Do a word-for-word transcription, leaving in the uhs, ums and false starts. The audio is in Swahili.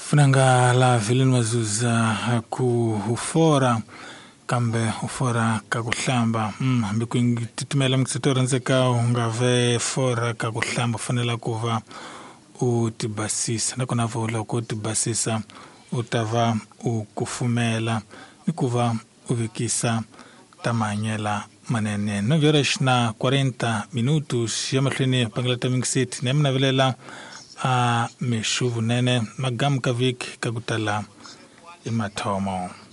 funanga la vilini mazuza kuhufora kambe ufora kakuhlamba mm mbikuingitimela mkisetora nzeka ungave fora kakuhlamba fanela kuva utibasisa nakona vola ukutibasisa utava ukufumela nikuva uvikisa tamanyela manene no vyoresh na quarenta minutos ya mahlweni panglata mingsit nemna velela a meshuvu nene magam kavik kakutala imathomo.